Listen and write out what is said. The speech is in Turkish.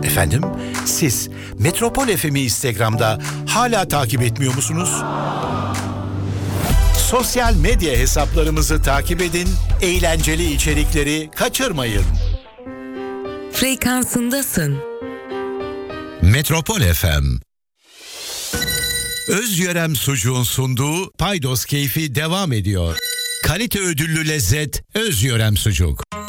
Efendim, siz Metropol FM'i Instagram'da hala takip etmiyor musunuz? Sosyal medya hesaplarımızı takip edin, eğlenceli içerikleri kaçırmayın. Frekansındasın. Metropol FM. Özyörem Sucuğun sunduğu Paydos Keyfi devam ediyor. Kalite ödüllü lezzet Özyörem Sucuk.